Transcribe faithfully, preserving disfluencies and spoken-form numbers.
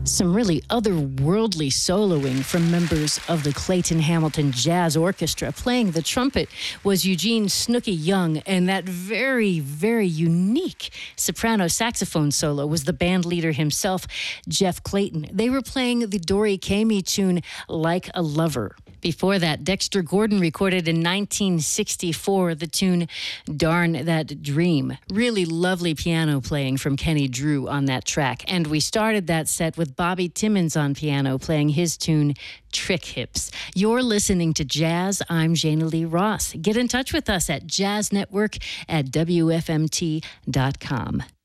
Some really otherworldly soloing from members of the Clayton Hamilton Jazz Orchestra. Playing the trumpet was Eugene Snooky Young, and that very, very unique soprano saxophone solo was the band leader himself, Jeff Clayton. They were playing the Dory Kamey tune, Like a Lover. Before that, Dexter Gordon recorded in nineteen sixty-four the tune Darn That Dream. Really lovely piano playing from Kenny Drew on that track. And we started that set with Bobby Timmons on piano playing his tune Trick Hips. You're listening to Jazz. I'm Jana Lee Ross. Get in touch with us at jazz network at W F M T dot com.